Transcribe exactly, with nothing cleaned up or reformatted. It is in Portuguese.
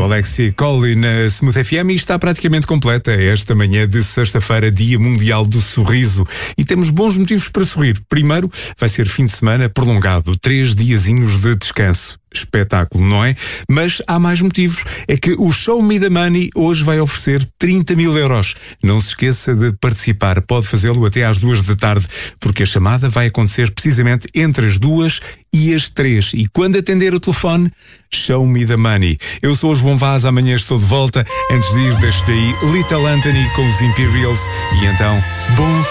o Alexia Collie na Smooth F M e está praticamente completa esta manhã de sexta-feira, Dia Mundial do Sorriso. E temos bons motivos para sorrir. Primeiro, vai ser fim de semana prolongado, três diazinhos de descanso. Espetáculo, não é? Mas há mais motivos. É que o Show Me the Money hoje vai oferecer trinta mil euros. Não se esqueça de participar. Pode fazê-lo até às duas da tarde, porque a chamada vai acontecer precisamente entre as duas e as três. E quando atender o telefone, Show Me the Money. Eu sou o João Vaz, amanhã estou de volta. Antes de ir, deixo daí Little Anthony com os Imperials. E então, bom